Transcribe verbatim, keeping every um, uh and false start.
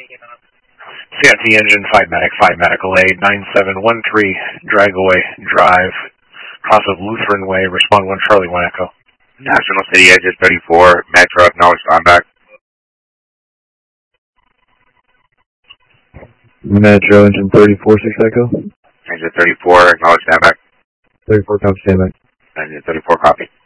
C I T engine, five medic, five medical aid, nine seven one three, Dragaway Drive, cross of Lutheran Way, respond one Charlie, one Echo. National City Exit thirty-four, Metro, acknowledge back. Metro, engine thirty-four, six Echo. Engine thirty-four, acknowledge back. thirty-four, copy, stand by. Engine thirty-four, copy.